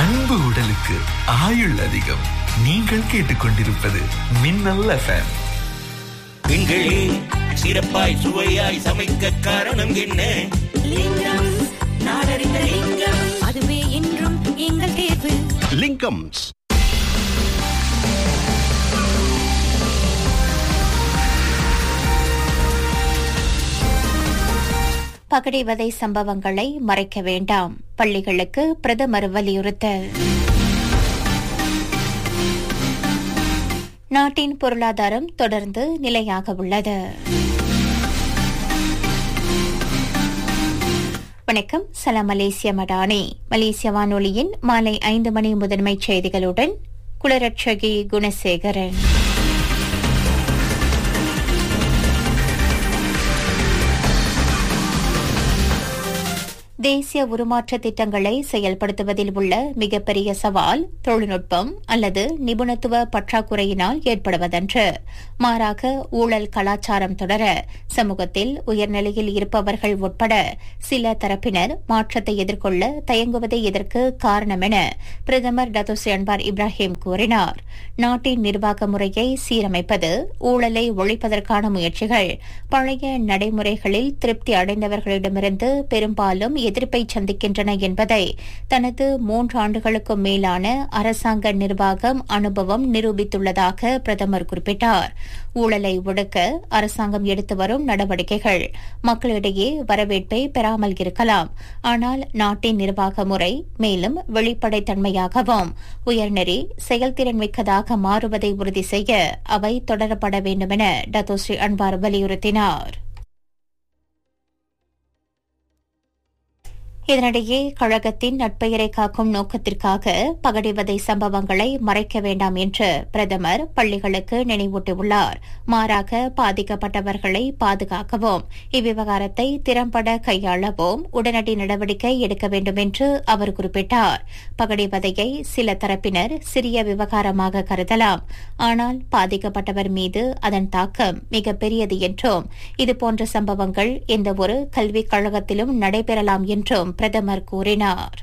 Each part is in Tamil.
அன்பு உடலுக்கு ஆயுள் அதிகம். நீங்கள் கேட்டுக்கொண்டிருப்பது மின்னல் FM. பெண்களே, சிறப்பாய் சுவையாய் சமைக்க காரணம் என்ன? லிங்கம், நாடறிந்த லிங்கம், அதுவே என்றும் எங்கள் தேர்வு. லிங்கம்ஸ். பகடிவதை சம்பவங்களை மறைக்க வேண்டாம், பள்ளிகளுக்கு பிரதமர் வலியுறுத்தல். நாட்டின் பொருளாதாரம் தொடர்ந்து நிலையாக உள்ளது. வணக்கம், சலாம் மலேசிய மடானி. மலேசிய வானொலியின் மாலை 5 மணி முதன்மைச் செய்திகளுடன் குலரட்சகி குணசேகரன். தேசிய உருமாற்ற திட்டங்களை செயல்படுத்துவதில் உள்ள மிகப்பெரிய சவால் தொழில்நுட்பம் அல்லது நிபுணத்துவ பற்றாக்குறையினால் ஏற்படுவதன்று. மாறாக ஊழல் கலாச்சாரம் தொடர சமூகத்தில் உயர்நிலையில் இருப்பவர்கள் உட்பட சில தரப்பினர் மாற்றத்தை எதிர்கொள்ள தயங்குவதே இதற்கு காரணம் என பிரதமர் டத்தோஸ்ரீ அன்வார் இப்ராஹிம் கூறினார். நாட்டின் நிர்வாக முறையை சீரமைப்பது, ஊழலை ஒழிப்பதற்கான முயற்சிகள் பழைய நடைமுறைகளில் திருப்தி அடைந்தவர்களிடமிருந்து பெரும்பாலும் எதிர்ப்பை சந்திக்கின்றன என்பதை தனது 3 ஆண்டுகளுக்கும் மேலான அரசாங்க நிர்வாகம் அனுபவம் நிரூபித்துள்ளதாக பிரதமர் குறிப்பிட்டார். ஊழலை ஒடுக்க அரசாங்கம் எடுத்து வரும் நடவடிக்கைகள் மக்களிடையே வரவேற்பை பெறாமல் இருக்கலாம். ஆனால் நாட்டின் நிர்வாக முறை மேலும் வெளிப்படைத்தன்மையாகவும் உயர்நெறி செயல்திறன் மிக்கதாக மாறுவதை உறுதி செய்ய அவை தொடரப்பட வேண்டும் என டத்தோஸ்ரீ அன்வார் வலியுறுத்தினார். இதனிடையே கழகத்தின் நட்பெயரை காக்கும் நோக்கத்திற்காக பகடிவதை சம்பவங்களை மறைக்க வேண்டாம் என்று பிரதமர் பள்ளிகளுக்கு நினைவூட்டியுள்ளார். மாறாக பாதிக்கப்பட்டவர்களை பாதுகாக்கவும் இவ்விவகாரத்தை திறம்பட கையாளவும் உடனடி நடவடிக்கை எடுக்க வேண்டும் என்று அவர் குறிப்பிட்டார். பகடிவதையை சில தரப்பினர் சிறிய விவகாரமாக கருதலாம், ஆனால் பாதிக்கப்பட்டவர் மீது அதன் தாக்கம் மிகப்பெரியது என்றும் இதுபோன்ற சம்பவங்கள் எந்தவொரு கல்விக் கழகத்திலும் நடைபெறலாம் என்றும் பிரதமர் கூறினார்.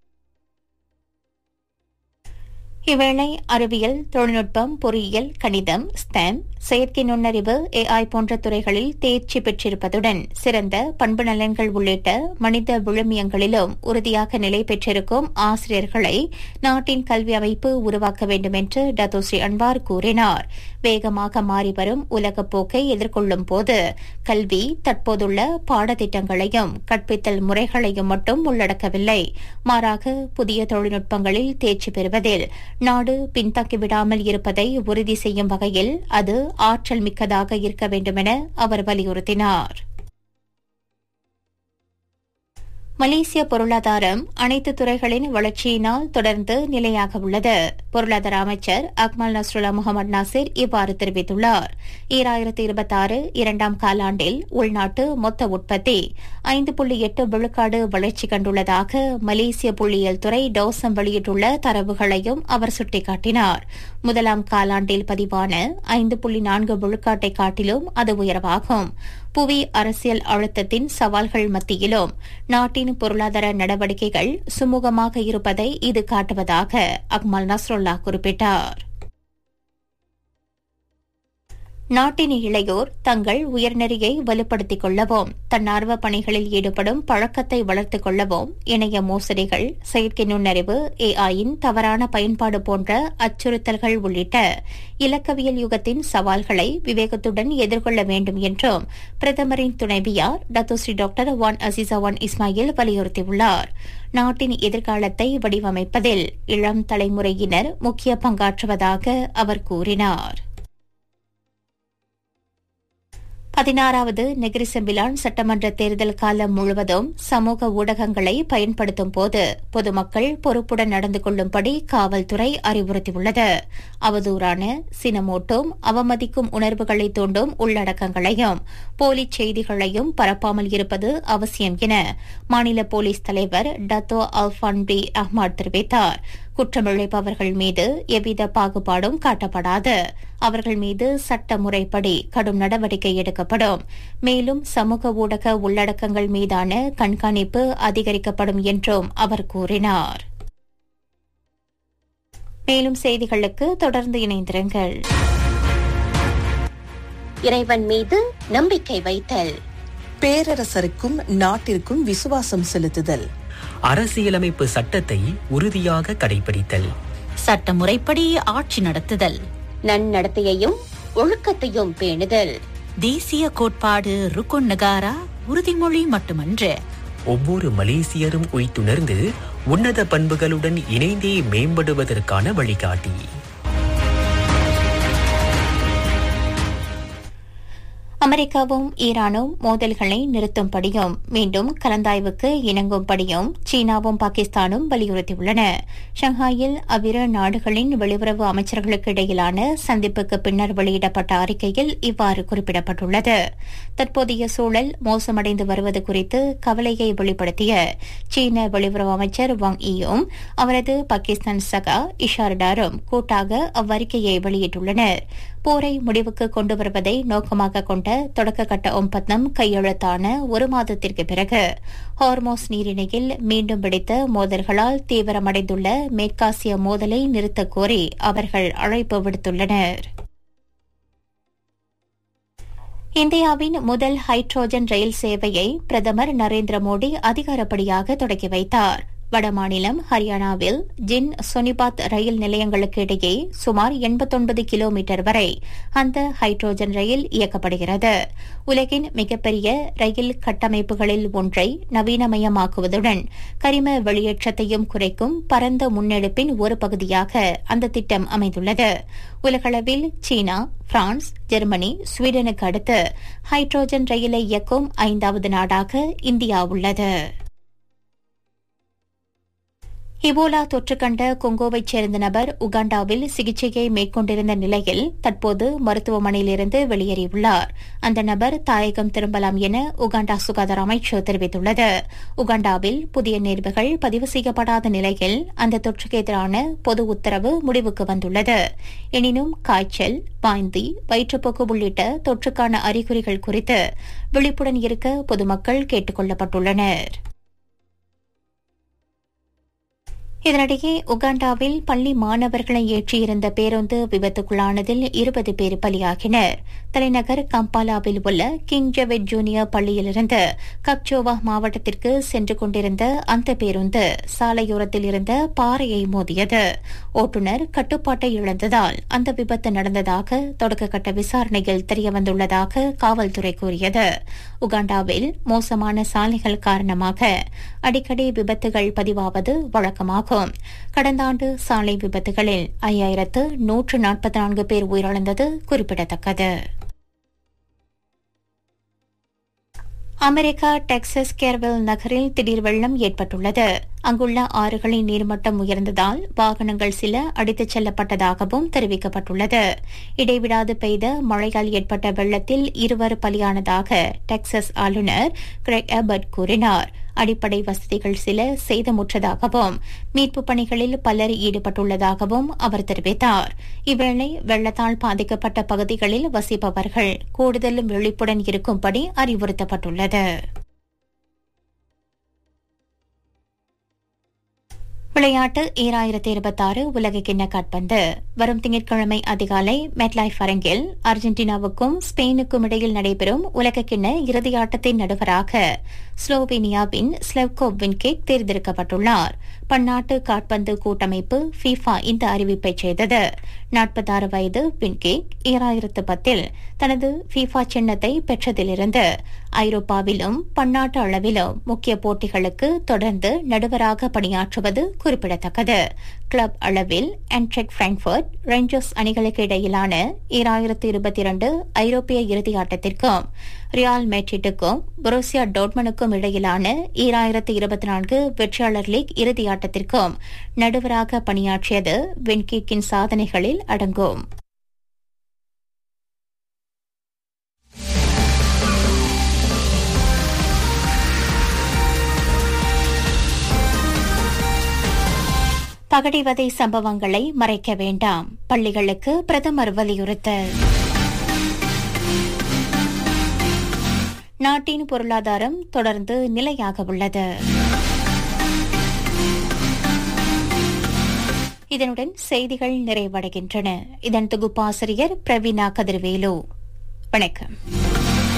இவ்வேளை அறிவியல், தொழில்நுட்பம், பொறியியல், கணிதம், ஸ்டெம், செயற்கை நுண்ணறிவு, AI போன்ற துறைகளில் தேர்ச்சி பெற்றிருப்பதுடன் சிறந்த பண்பு நலன்கள் உள்ளிட்ட மனித விழுமியங்களிலும் உறுதியாக நிலை பெற்றிருக்கும் ஆசிரியர்களை நாட்டின் கல்வி அமைப்பு உருவாக்க வேண்டும் என்று டத்தோஸ்ரீ அன்வார் கூறினார். வேகமாக மாறிவரும் உலகப் போக்கை எதிர்கொள்ளும் போது கல்வி தற்போதுள்ள பாடத்திட்டங்களையும் கற்பித்தல் முறைகளையும் மட்டும் உள்ளடக்கவில்லை. மாறாக புதிய தொழில்நுட்பங்களில் தேர்ச்சி பெறுவதில் நாடு பின்தங்கிவிடாமல் இருப்பதை உறுதி செய்யும் வகையில் அது ஆற்றல் மிக்கதாக இருக்க வேண்டும் என அவர் வலியுறுத்தினார். மலேசிய பொருளாதாரம் அனைத்து துறைகளின் வளர்ச்சியினால் தொடர்ந்து நிலையாக உள்ளது. பொருளாதார அமைச்சர் அக்மல் நஸ்ருல்லா முகமது நாசிர் இவ்வாறு தெரிவித்துள்ளார். 2026 2ஆம் காலாண்டில் உள்நாட்டு மொத்த உற்பத்தி 5.8 விழுக்காடு வளர்ச்சி கண்டுள்ளதாக மலேசிய புள்ளியியல் துறை டோசம் வெளியிட்டுள்ள தரவுகளையும் அவர் சுட்டிக்காட்டினார். முதலாம் காலாண்டில் பதிவான 5.4 விழுக்காட்டை காட்டிலும் அது உயர்வாகும். புவி அரசியல் அழுத்தத்தின் சவால்கள் மத்தியிலும் நாட்டின் பொருளாதார நடவடிக்கைகள் சுமூகமாக இருப்பதை இது காட்டுவதாக அக்மல் நஸ்ருல்லா குறிப்பிட்டார். நாட்டின் இளையோர் தங்கள் உயர்நெறியை வலுப்படுத்திக் கொள்ளவும், தன்னார்வ பணிகளில் ஈடுபடும் பழக்கத்தை வளர்த்துக் கொள்ளவும் இணைய மோசடிகள், செயற்கை நுண்ணறிவு, AI-யின் தவறான பயன்பாடு போன்ற அச்சுறுத்தல்கள் உள்ளிட்ட இலக்கவியல் யுகத்தின் சவால்களை விவேகத்துடன் எதிர்கொள்ள வேண்டும் என்றும் பிரதமரின் துணைவியார் டத்தோஸ்ரீ டாக்டர் வான் அசிசா வான் இஸ்மாயில் வலியுறுத்தியுள்ளார். நாட்டின் எதிர்காலத்தை வடிவமைப்பதில் இளம் தலைமுறையினர் முக்கிய பங்காற்றுவதாக அவர் கூறினார். 16வது நெகிரி செம்பிலான் சட்டமன்ற தேர்தல் காலம் முழுவதும் சமூக ஊடகங்களை பயன்படுத்தும் போது பொதுமக்கள் பொறுப்புடன் நடந்து கொள்ளும்படி காவல்துறை அறிவுறுத்தியுள்ளது. அவதூறான, சினமூட்டும், அவமதிக்கும் உணர்வுகளை தூண்டும் உள்ளடக்கங்களையும் போலி செய்திகளையும் பரப்பாமல் இருப்பது அவசியம் என மாநில போலீஸ் தலைவர் டத்தோ அல்ஃபான் பி அஹ்மத் தெரிவித்தார். குற்றமிழைப்பவர்கள் மீது எவ்வித பாகுபாடும் காட்டப்படாது. அவர்கள் மீது சட்ட முறைப்படி கடும் நடவடிக்கை எடுக்கப்படும். மேலும் சமூக ஊடக உள்ளடக்கங்கள் மீதான கண்காணிப்பு அதிகரிக்கப்படும் என்றும் அவர் கூறினார். மேலும் செய்திகளுக்கு தொடர்ந்து இணைந்திருங்கள். இறைவன் மீது நம்பிக்கை வைத்தல், பேரரசருக்கும் நாட்டிற்கும் விசுவாசம் செலுத்துதல், அரசியலமைப்பு சட்டத்தை உறுதியாக கடைபிடித்தல், சட்டமுறைப்படி ஆட்சி நடத்துதல், நன்னடத்தையையும் ஒழுக்கத்தையும் பேணுதல், தேசிய கோட்பாடு ருக்குன் நகாரா உறுதிமொழி மட்டுமன்று, ஒவ்வொரு மலேசியரும் உய்த்துணர்ந்து உன்னத பண்புகளுடன் இணைந்தே மேம்படுவதற்கான வழிகாட்டி. அமெரிக்காவும் ஈரானும் மோதல்களை நிறுத்தும்படியும் மீண்டும் கலந்தாய்வுக்கு இணங்கும்படியும் சீனாவும் பாகிஸ்தானும் வலியுறுத்தியுள்ளன. ஷங்காயில் அவ்விரு நாடுகளின் வெளியுறவு அமைச்சர்களுக்கு இடையிலான சந்திப்புக்கு பின்னர் வெளியிடப்பட்ட அறிக்கையில் இவ்வாறு குறிப்பிடப்பட்டுள்ளது. தற்போதைய சூழல் மோசமடைந்து வருவது குறித்து கவலையை வெளிப்படுத்திய சீன வெளியுறவு அமைச்சர் வாங் ஈயும் அவரது பாகிஸ்தான் சகா இஷார்டாரும் கூட்டாக அவ்வறிக்கையை வெளியிட்டுள்ளனர். போரை முடிவுக்கு கொண்டு வருவதை நோக்கமாக கொண்ட தொடக்க கட்ட ஒப்பந்தம் கையெழுத்தான ஒரு மாதத்திற்கு பிறகு ஹார்மோஸ் நீரிணையில் மீண்டும் வெடித்த மோதல்களால் தீவிரமடைந்துள்ள மேற்காசிய மோதலை நிறுத்தக் கோரி அவர்கள் அழைப்பு விடுத்துள்ளனர். இந்தியாவின் முதல் ஹைட்ரோஜன் ரயில் சேவையை பிரதமர் நரேந்திர மோடி அதிகாரப்படியாக தொடங்கி வைத்தார். வடமாநிலம் ஹரியானாவில் ஜின் சோனிபாத் ரயில் நிலையங்களுக்கு இடையே சுமார் 89 கிலோமீட்டர் வரை அந்த ஹைட்ரோஜன் ரயில் இயக்கப்படுகிறது. உலகின் மிகப்பெரிய ரயில் கட்டமைப்புகளில் ஒன்றை நவீனமயமாக்குவதுடன் கரிம வெளியேற்றத்தையும் குறைக்கும் பரந்த முன்னெடுப்பின் ஒரு பகுதியாக அந்த திட்டம் அமைந்துள்ளது. உலகளவில் சீனா, பிரான்ஸ், ஜெர்மனி, ஸ்வீடனுக்கு அடுத்து ஹைட்ரோஜன் ரயிலை இயக்கும் 5வது நாடாக இந்தியா உள்ளது. இபோலா தொற்று கண்ட கொங்கோவைச் சேர்ந்த நபர் உகாண்டாவில் சிகிச்சையை மேற்கொண்டிருந்த நிலையில் தற்போது மருத்துவமனையிலிருந்து வெளியேறியுள்ளார். அந்த நபர் தாயகம் திரும்பலாம் என உகாண்டா சுகாதார அமைச்சு தெரிவித்துள்ளது. உகாண்டாவில் புதிய நேர்வுகள் பதிவு செய்யப்படாத நிலையில் அந்த தொற்றுக்கு எதிரான பொது உத்தரவு முடிவுக்கு வந்துள்ளது. எனினும் காய்ச்சல், வாந்தி, வயிற்றுப்போக்கு உள்ளிட்ட தொற்றுக்கான அறிகுறிகள் குறித்து விழிப்புடன் இருக்க பொதுமக்கள் கேட்டுக் கொள்ளப்பட்டுள்ளனர். இதனிடையே உகாண்டாவில் பள்ளி மாணவர்களை ஏற்றியிருந்த பேருந்து விபத்துக்குள்ளானதில் 20 பேர் பலியாகினர். தலைநகர் கம்பாலாவில் உள்ள கிங் ஜவேட் ஜூனியர் பள்ளியிலிருந்து கப்சோவா மாவட்டத்திற்கு சென்று கொண்டிருந்த அந்த பேருந்து சாலையோரத்தில் இருந்த பாறையை மோதியது. ஓட்டுநர் கட்டுப்பாட்டை இழந்ததால் அந்த விபத்து நடந்ததாக தொடக்கக்கட்ட விசாரணையில் தெரியவந்துள்ளதாக காவல்துறை கூறியது. உகாண்டாவில் மோசமான சாலைகள் காரணமாக அடிக்கடி விபத்துகள் பதிவாவது வழக்கமாகும். கடந்த ஆண்டு சாலை விபத்துகளில் 5144 பேர் உயிரிழந்தது குறிப்பிடத்தக்கது. அமெரிக்கா டெக்சாஸ் கேர்வில் நகரில் திடீர் வெள்ளம் ஏற்பட்டுள்ளது. அங்குள்ள ஆறுகளின் நீர்மட்டம் உயர்ந்ததால் வாகனங்கள் சில அடித்துச் செல்லப்பட்டதாகவும் தெரிவிக்கப்பட்டுள்ளது. இடைவிடாது பெய்த மழையால் ஏற்பட்ட வெள்ளத்தில் 2 பலியானதாக டெக்சாஸ் ஆளுநர் கிரெக் அபட் கூறினார். அடிப்படை வசதிகள் சில சேதமுற்றதாகவும் மீட்புப் பணிகளில் பலர் ஈடுபட்டுள்ளதாகவும் அவர் தெரிவித்தார். இவ்வேளை வெள்ளத்தால் பாதிக்கப்பட்ட பகுதிகளில் வசிப்பவர்கள் கூடுதல் விழிப்புடன் இருக்கும்படி அறிவுறுத்தப்பட்டுள்ளது. விளையாட்டு 2026 உலகக்கிண்ண கால்பந்து வரும் திங்கட்கிழமை அதிகாலை மெட்லைஃப் அரங்கில் அர்ஜென்டினாவுக்கும் ஸ்பெயினுக்கும் இடையில் நடைபெறும் உலகக்கிண்ண இறுதியாட்டத்தின் நடுவராக ஸ்லோவேனியாவின் ஸ்லெவ்கோ வின்கேக் தேர்ந்தெடுக்கப்பட்டுள்ளார். பன்னாட்டு கால்பந்து கூட்டமைப்பு FIFA இந்த அறிவிப்பை செய்தது. 46 வயது வின்கேக் 2010 தனது FIFA சின்னத்தை பெற்றதிலிருந்து ஐரோப்பாவிலும் பன்னாட்டு அளவிலும் முக்கிய போட்டிகளுக்கு தொடர்ந்து நடுவராக பணியாற்றுவது குறிப்பிடத்தக்கது. கிளப் அளவில் என்ட்ரெக்ட் பிராங்க்ஃபர்ட், ரேஞ்சர்ஸ் அணிகளுக்கு இடையிலான 2022 ஐரோப்பிய இறுதியாட்டத்திற்கும் ரியால் மேட்ரிட்டுக்கும் புரோசியா டோட்மனுக்கும் இடையிலான 2024 வெற்றியாளர் லீக் இறுதியாட்டத்திற்கும் நடுவராக பணியாற்றியது வின்கேக்கின் சாதனைகளில் அடங்கும். பகடிவதை சம்பவங்களை மறைக்க வேண்டாம், பள்ளிகளுக்கு பிரதமர் வலியுறுத்தல். நாட்டின் பொருளாதாரம் தொடர்ந்து நிலையாக உள்ளது. இதனுடன் செய்திகள் நிறைவடைகின்றன. இதன் தொகுப்பாசிரியர் பிரவீனா கதிர்வேலு. வணக்கம்.